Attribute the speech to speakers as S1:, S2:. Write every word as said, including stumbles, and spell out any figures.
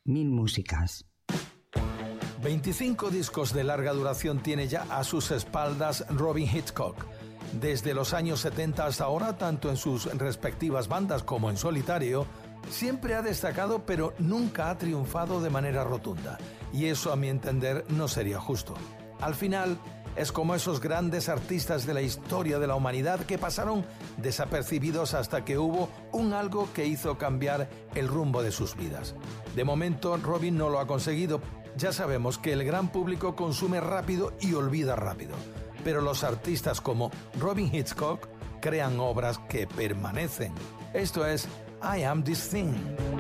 S1: Mil músicas.
S2: veinticinco discos de larga duración tiene ya a sus espaldas Robyn Hitchcock. Desde los años setenta hasta ahora, tanto en sus respectivas bandas como en solitario, siempre ha destacado pero nunca ha triunfado de manera rotunda. Y eso, a mi entender, no sería justo. Al final, es como esos grandes artistas de la historia de la humanidad que pasaron desapercibidos hasta que hubo un algo que hizo cambiar el rumbo de sus vidas. De momento, Robyn no lo ha conseguido. Ya sabemos que el gran público consume rápido y olvida rápido. Pero los artistas como Robyn Hitchcock crean obras que permanecen. Esto es I Am This Thing.